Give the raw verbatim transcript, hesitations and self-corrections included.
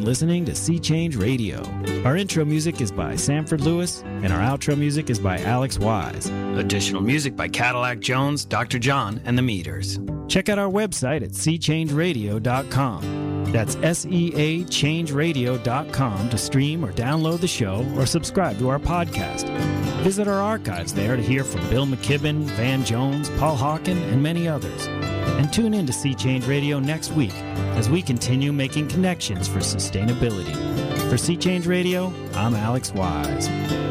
been listening to Sea Change Radio. Our intro music is by Sanford Lewis, and our outro music is by Alex Wise. Additional music by Cadillac Jones, Doctor John, and the Meters. Check out our website at sea change radio dot com. That's S E A change radio dot com to stream or download the show or subscribe to our podcast. Visit our archives there to hear from Bill McKibben, Van Jones, Paul Hawken, and many others. And tune in to Sea Change Radio next week as we continue making connections for sustainability. For Sea Change Radio, I'm Alex Wise.